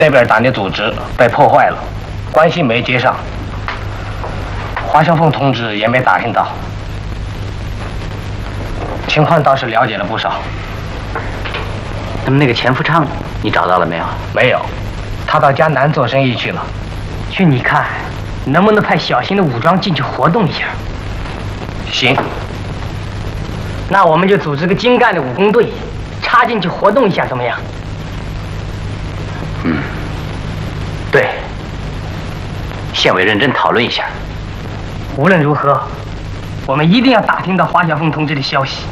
那边党的组织被破坏了，关系没接上。华晓凤同志也没打听到，情况倒是了解了不少。 那么那个钱福昌，你找到了没有？ 没有，他到江南做生意去了。 去你看，能不能派小型的武装进去活动一下？ 行。 那我们就组织个精干的武工队，插进去活动一下，怎么样？ 对。县委认真讨论一下。 无论如何，我们一定要打听到华晓凤同志的消息。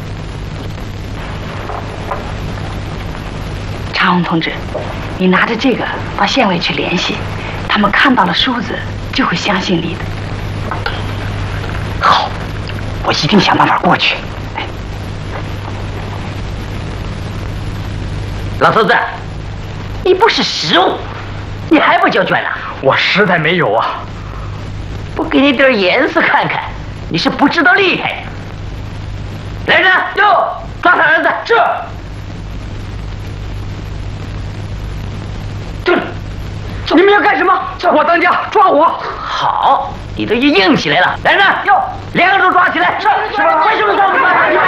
常红同志，你拿着这个到县委去联系，他们看到了梳子就会相信你的。 好，我一定想办法过去。 老头子，你不是食物，你还不交卷啊？ 我实在没有啊。 不给你点颜色看看，你是不知道厉害。来人，哟，抓他儿子！是。对了， 你们要干什么？我当家，抓我！ 好，你都已硬起来了。来人，哟，两个人抓起来！是，为什么抓不抓他？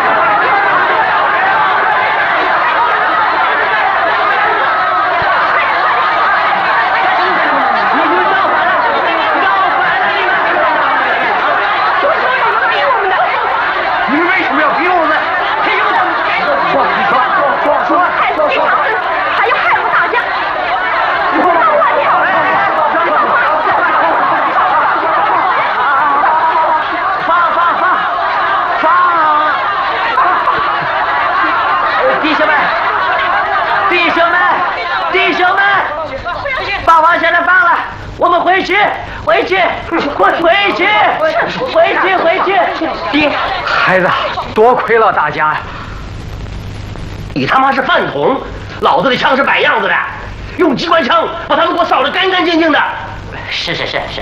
回去！ 爹，孩子，多亏了大家呀！ 你他妈是饭桶，老子的枪是摆样子的，用机关枪把他们给我扫得干干净净的。是。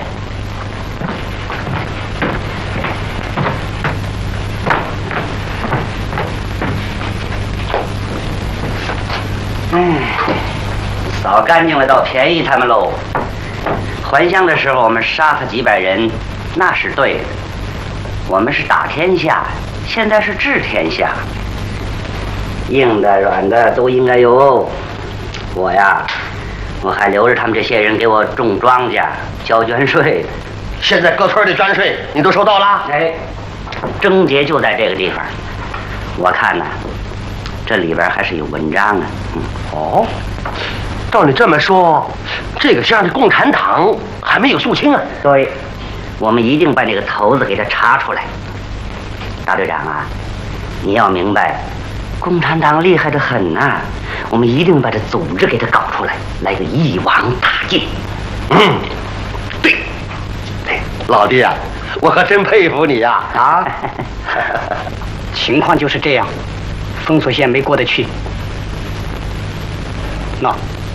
扫干净了倒便宜他们喽。还乡的时候我们杀他几百人，那是对的。我们是打天下，现在是治天下，硬的软的都应该有。我还留着他们这些人给我种庄稼、交捐税。现在各村的捐税你都收到了？哎，症结就在这个地方。我看呢，这里边还是有文章啊。哦，照你这么说，这个乡的共产党还没有肃清啊？对，我们一定把这个头子给他查出来。大队长啊，你要明白，共产党厉害得很呐，我们一定把这组织给他搞出来，来个一网打尽。对，老弟啊，我可真佩服你呀！啊， 情况就是这样，封锁线没过得去。那。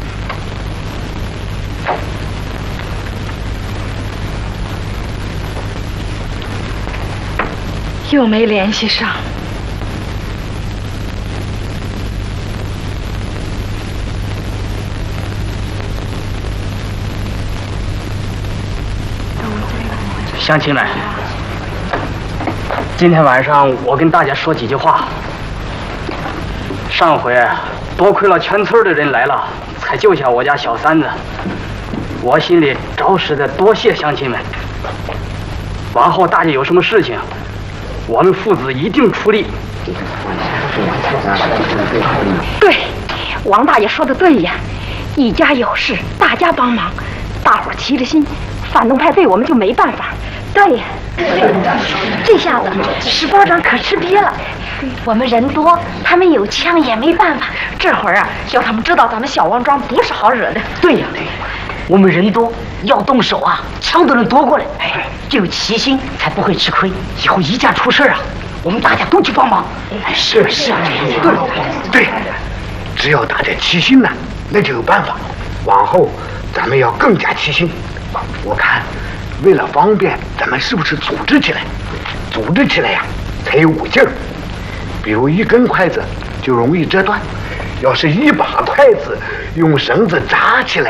又没联系上。 乡亲们，今天晚上我跟大家说几句话。上回多亏了全村的人来了，才救下我家小三子，我心里着实的多谢乡亲们。往后大家有什么事情，我们父子一定出力。 对，王大爷说的对呀，一家有事大家帮忙，大伙儿齐着心，反动派对我们就没办法。对呀，这下子石包长可吃瘪了。我们人多，他们有枪也没办法。这会儿啊，叫他们知道咱们小王庄不是好惹的。 对呀，我们人多，要动手啊，枪都能夺过来。哎，只有齐心才不会吃亏。以后一旦出事啊，我们大家都去帮忙。是啊， 对，只要大家齐心了，那就有办法。往后咱们要更加齐心。我看，为了方便，咱们是不是组织起来？组织起来呀，才有股劲儿。比如一根筷子就容易折断，要是一把筷子用绳子扎起来